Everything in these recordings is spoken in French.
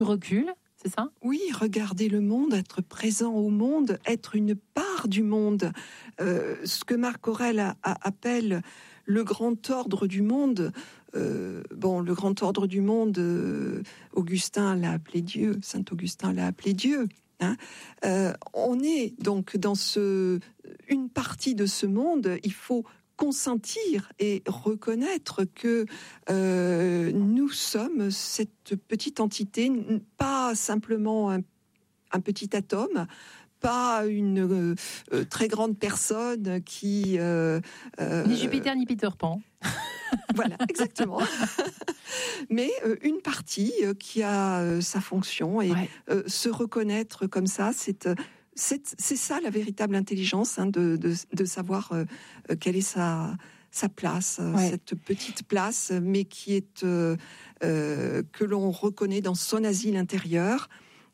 Recul, c'est ça ? Oui, regarder le monde, être présent au monde, être une part du monde. Ce que Marc Aurèle appelle le grand ordre du monde. Le grand ordre du monde, Augustin l'a appelé Dieu, Saint Augustin l'a appelé Dieu. Hein. On est donc dans une partie de ce monde. Il faut consentir et reconnaître que nous sommes cette petite entité, pas simplement un petit atome, pas une très grande personne qui... Ni Jupiter ni Peter Pan. Voilà, exactement. Mais une partie qui a sa fonction et se reconnaître comme ça, c'est ça la véritable intelligence, hein, de savoir quelle est sa place, cette petite place, mais qui est que l'on reconnaît dans son asile intérieur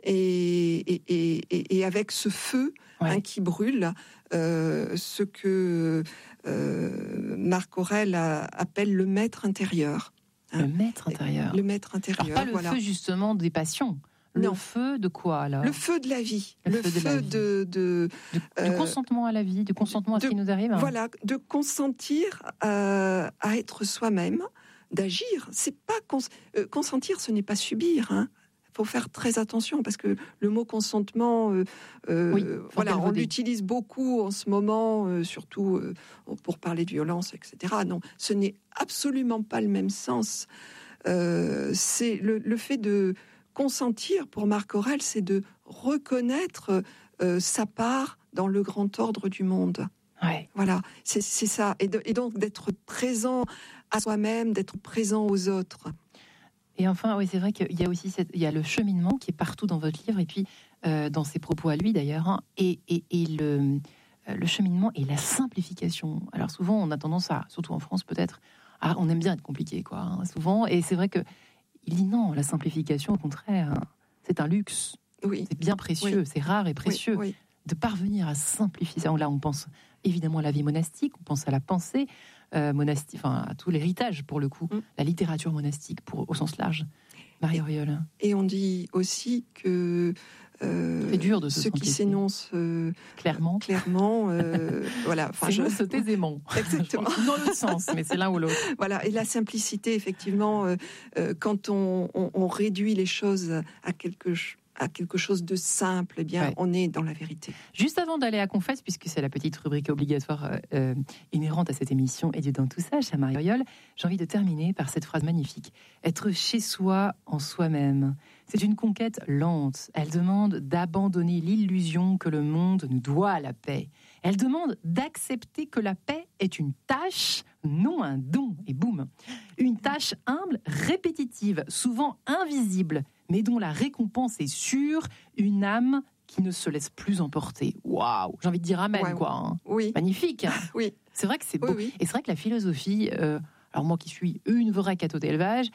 et avec ce feu qui brûle, ce que Marc Aurèle appelle le maître intérieur. Hein. Le maître intérieur. Le maître intérieur. Alors pas le feu justement des passions. Le feu de quoi alors ? Le feu de la vie. Le feu du consentement à la vie, du consentement à ce qui nous arrive. Hein. Voilà, de consentir à être soi-même, d'agir. C'est pas consentir, ce n'est pas subir. Hein. Faut faire très attention parce que le mot consentement, on l'utilise beaucoup en ce moment, surtout pour parler de violence, etc. Non, ce n'est absolument pas le même sens. C'est le fait de consentir pour Marc Aurèle, c'est de reconnaître sa part dans le grand ordre du monde. Ouais. Voilà, c'est ça. Et donc d'être présent à soi-même, d'être présent aux autres. Et enfin, oui, c'est vrai qu'il y a aussi il y a le cheminement qui est partout dans votre livre, et puis dans ses propos à lui d'ailleurs, hein, et le cheminement et la simplification. Alors souvent, on a tendance à, surtout en France peut-être, on aime bien être compliqué, quoi, hein, souvent, et c'est vrai que il dit non, la simplification, au contraire, hein, c'est un luxe, c'est bien précieux, c'est rare et précieux de parvenir à simplifier ça. Là, on pense évidemment à la vie monastique, on pense à la pensée monastique, enfin à tout l'héritage pour le coup, la littérature monastique au sens large. Marie Auriol. Et on dit aussi que c'est dur de ceux qui s'énoncent clairement, voilà. Enfin, s'énoncent aisément. Exactement. Dans l'autre sens, mais c'est l'un ou l'autre. Voilà. Et la simplicité, effectivement, quand on réduit les choses à quelque chose de simple, eh bien, on est dans la vérité. Juste avant d'aller à Confesse, puisque c'est la petite rubrique obligatoire inhérente à cette émission, et Dieu dans tout ça, chère Marie Auriol, j'ai envie de terminer par cette phrase magnifique. Être chez soi, en soi-même, c'est une conquête lente. Elle demande d'abandonner l'illusion que le monde nous doit la paix. Elle demande d'accepter que la paix est une tâche, non un don. Et boum, une tâche humble, répétitive, souvent invisible, mais dont la récompense est sûre, une âme qui ne se laisse plus emporter. Waouh, j'ai envie de dire amen, quoi. Hein. Oui. Magnifique. Hein. Oui. C'est vrai que c'est beau. Oui. Et c'est vrai que la philosophie, alors moi qui suis une vraie catho d'élevage,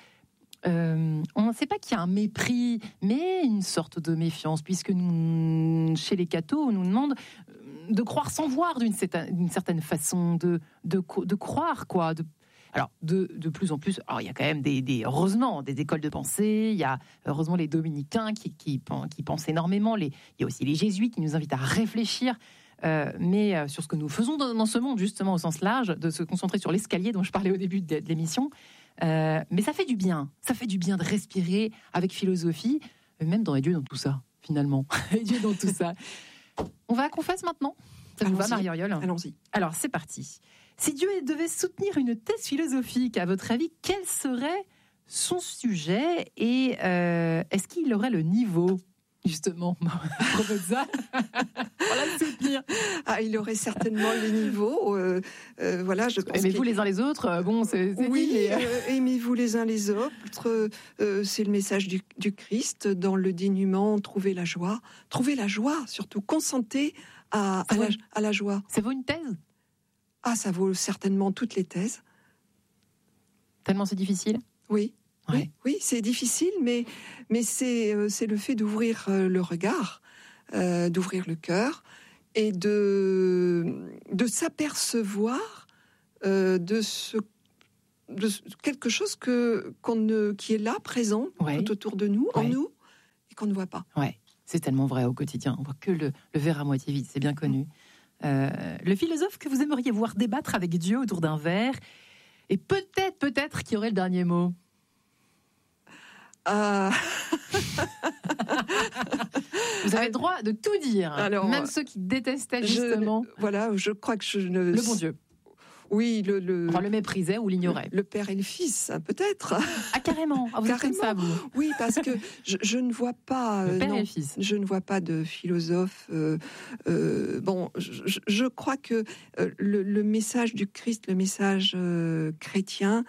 on ne sait pas qu'il y a un mépris, mais une sorte de méfiance, puisque nous, chez les cathos, on nous demande de croire sans voir d'une certaine façon, de croire, quoi, alors, de plus en plus, alors il y a quand même heureusement, des écoles de pensée, il y a heureusement les dominicains qui pensent énormément, il y a aussi les jésuites qui nous invitent à réfléchir, mais sur ce que nous faisons dans ce monde, justement, au sens large, de se concentrer sur l'escalier dont je parlais au début de l'émission. Mais ça fait du bien de respirer avec philosophie, même dans les dieux dans tout ça, finalement. Les dieux dans tout ça. On va à Confesse maintenant. Ça vous va, Marie Auriol ? Allons-y. Alors, c'est parti. Si Dieu devait soutenir une thèse philosophique, à votre avis, quel serait son sujet et est-ce qu'il aurait le niveau, justement, professeur, pour la soutenir ? Il aurait certainement le niveau. Voilà, je pense. Aimez-vous les uns les autres. Bon, c'est oui, dit, mais... aimez-vous les uns les autres. C'est le message du Christ. Dans le dénuement, trouvez la joie. Trouvez la joie, surtout. Consentez à la joie. Ça vaut une thèse ? Ça vaut certainement toutes les thèses. Tellement c'est difficile ? Oui. Ouais. Oui, c'est difficile, mais c'est le fait d'ouvrir le regard, d'ouvrir le cœur et de s'apercevoir de quelque chose qui est là, présent, tout autour de nous, en nous, et qu'on ne voit pas. Ouais, c'est tellement vrai au quotidien. On voit que le verre à moitié vide, c'est bien connu. Le philosophe que vous aimeriez voir débattre avec Dieu autour d'un verre, et peut-être qui aurait le dernier mot. Vous avez le droit de tout dire, alors, même ceux qui détestaient justement. Je crois que le bon Dieu. Oui, enfin, le méprisaient ou l'ignoraient. Le Père et le Fils, peut-être. Ah, carrément. Vous êtes comme ça, vous. Oui, parce que je ne vois pas. Le Père et le Fils. Je ne vois pas de philosophe. Je crois que le message du Christ, le message chrétien.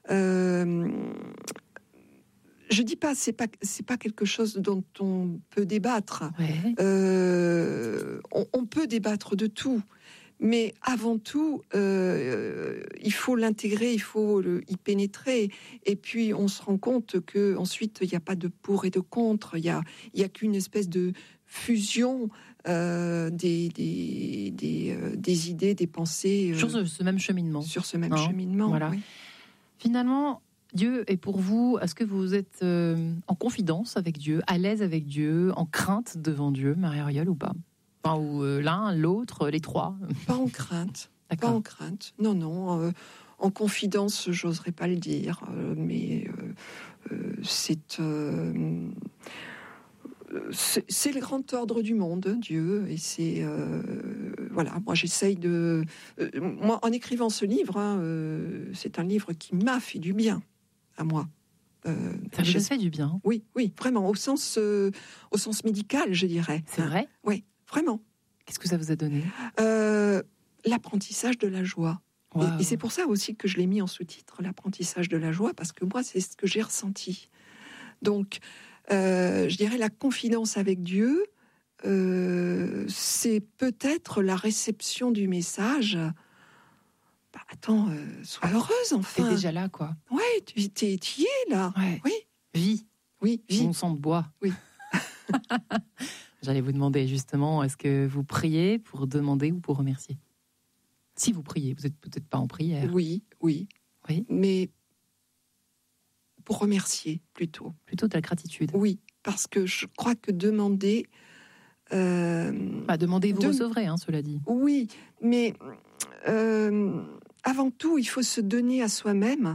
Je dis pas, c'est pas quelque chose dont on peut débattre. Ouais. On peut débattre de tout. Mais avant tout, il faut l'intégrer, il faut y pénétrer. Et puis, on se rend compte qu'ensuite, il n'y a pas de pour et de contre. Il y a qu'une espèce de fusion des idées, des pensées. Sur ce même cheminement. Sur ce même cheminement, voilà. Oui. Finalement, Dieu est pour vous, est-ce que vous êtes en confidence avec Dieu, à l'aise avec Dieu, en crainte devant Dieu, Marie-Auriol, ou pas? Enfin, ou l'un, l'autre, les trois. Pas en crainte. D'accord. Pas en crainte. Non. En confidence, j'oserais pas le dire, mais c'est le grand ordre du monde, Dieu, et c'est voilà. Moi, j'essaye de. Moi, en écrivant ce livre, c'est un livre qui m'a fait du bien à moi. Ça vous a fait du bien? Oui, vraiment, au sens médical, je dirais. C'est vrai? Oui. Vraiment. Qu'est-ce que ça vous a donné? L'apprentissage de la joie. Wow. Et c'est pour ça aussi que je l'ai mis en sous-titre, l'apprentissage de la joie, parce que moi, c'est ce que j'ai ressenti. Donc, je dirais la confidence avec Dieu, c'est peut-être la réception du message. Bah, attends, sois heureuse, enfin. T'es déjà là, quoi. Ouais, tu y es, là. Ouais. Oui. Vie. Oui, vie. Bon sang de bois. Oui. J'allais vous demander justement, est-ce que vous priez pour demander ou pour remercier? Si vous priez, vous n'êtes peut-être pas en prière. Oui. Mais pour remercier, plutôt. Plutôt de la gratitude. Oui, parce que je crois que demander... demander vous recevrez, cela dit. Oui, mais avant tout, il faut se donner à soi-même.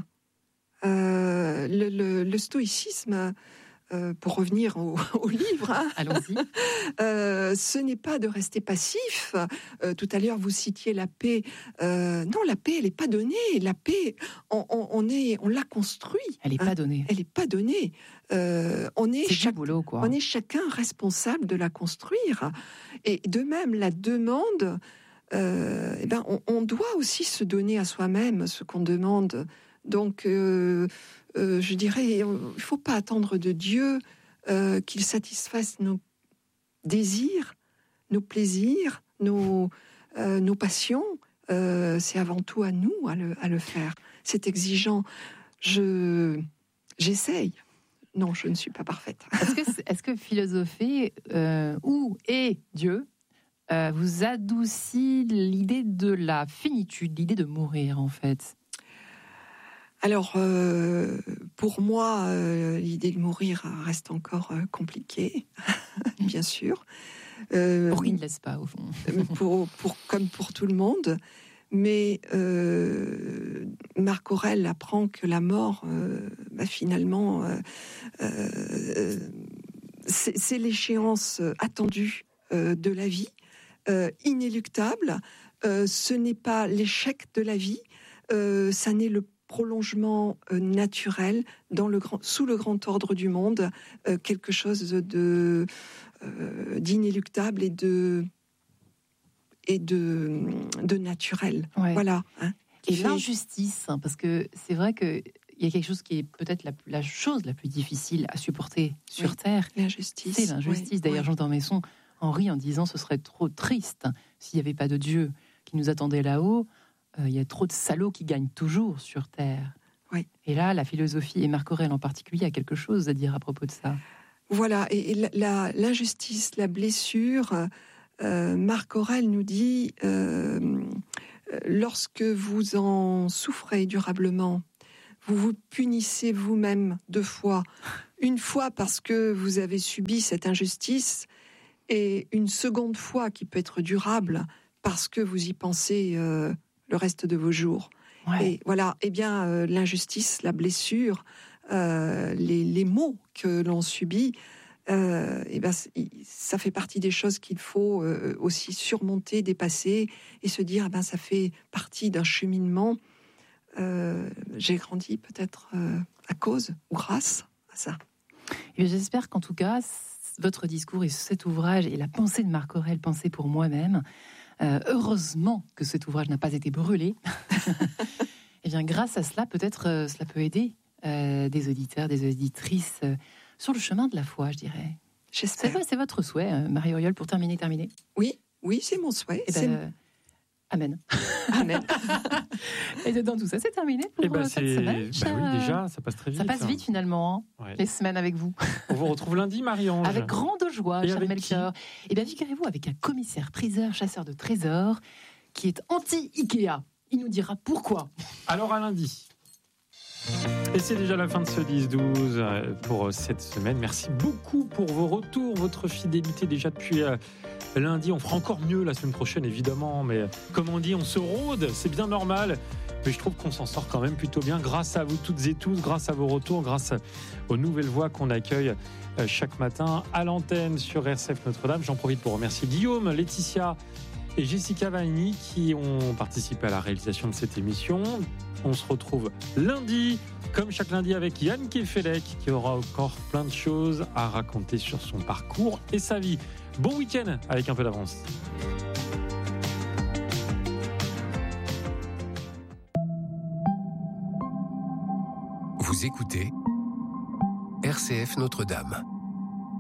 Le stoïcisme... pour revenir au livre, allons-y. Ce n'est pas de rester passif. Tout à l'heure, vous citiez la paix. Non, la paix, elle n'est pas donnée. La paix, on l'a construit. Elle n'est pas donnée. Elle n'est pas donnée. C'est du boulot, quoi. On est chacun responsable de la construire. Et de même, la demande, on doit aussi se donner à soi-même ce qu'on demande. Donc, je dirais, il ne faut pas attendre de Dieu qu'il satisfasse nos désirs, nos plaisirs, nos passions. C'est avant tout à nous à le faire. C'est exigeant. J'essaye. Non, je ne suis pas parfaite. Est-ce que philosopher où est Dieu vous adoucit l'idée de la finitude, l'idée de mourir, en fait? Alors, pour moi, l'idée de mourir reste encore compliquée, bien sûr. Pour qui ne laisse pas, au fond. Comme pour tout le monde. Mais Marc Aurèle apprend que la mort, finalement, c'est l'échéance attendue de la vie, inéluctable. Ce n'est pas l'échec de la vie, ça n'est le prolongement naturel sous le grand ordre du monde, quelque chose d'inéluctable et de naturel. Ouais. Voilà. Et l'injustice, parce que c'est vrai qu'il y a quelque chose qui est peut-être la chose la plus difficile à supporter sur Terre. L'injustice. C'est l'injustice. Oui. D'ailleurs, Jean Dormesson en rit en disant ce serait trop triste s'il n'y avait pas de Dieu qui nous attendait là-haut. Il y a trop de salauds qui gagnent toujours sur Terre. Oui. Et là, la philosophie, et Marc Aurèle en particulier, a quelque chose à dire à propos de ça. Voilà, et l'injustice, la blessure, Marc Aurèle nous dit, lorsque vous en souffrez durablement, vous vous punissez vous-même 2 fois. Une fois parce que vous avez subi cette injustice, et une seconde fois qui peut être durable parce que vous y pensez le reste de vos jours. Ouais. Et voilà, l'injustice, la blessure, les maux que l'on subit, ça fait partie des choses qu'il faut aussi surmonter, dépasser et se dire, ça fait partie d'un cheminement. J'ai grandi peut-être à cause ou grâce à ça. Et j'espère qu'en tout cas, votre discours et cet ouvrage et la pensée de Marc Aurèle, pensée pour moi-même, heureusement que cet ouvrage n'a pas été brûlé. Et bien, grâce à cela, peut-être cela peut aider des auditeurs, des auditrices sur le chemin de la foi, je dirais. J'espère. C'est votre souhait, Marie-Auriol, pour terminer. Oui, c'est mon souhait. Amen. Amen. Et dans tout ça, c'est terminé pour cette semaine. Oui, déjà, ça passe très vite. Ça passe vite finalement, les semaines avec vous. On vous retrouve lundi, Marie-Ange. Avec grande joie, et cher avec Melchior. Et bien, figurez-vous, avec un commissaire, priseur, chasseur de trésors, qui est anti-Ikea. Il nous dira pourquoi. Alors à lundi. Et c'est déjà la fin de ce 10-12 pour cette semaine. Merci beaucoup pour vos retours, votre fidélité déjà depuis lundi. On fera encore mieux la semaine prochaine, évidemment. Mais comme on dit, on se rôde, c'est bien normal. Mais je trouve qu'on s'en sort quand même plutôt bien grâce à vous toutes et tous, grâce à vos retours, grâce aux nouvelles voix qu'on accueille chaque matin à l'antenne sur RCF Notre-Dame. J'en profite pour remercier Guillaume, Laetitia et Jessica Vanni qui ont participé à la réalisation de cette émission. On se retrouve lundi, comme chaque lundi, avec Yann Kefelec, qui aura encore plein de choses à raconter sur son parcours et sa vie. Bon week-end avec un peu d'avance. Vous écoutez RCF Notre-Dame.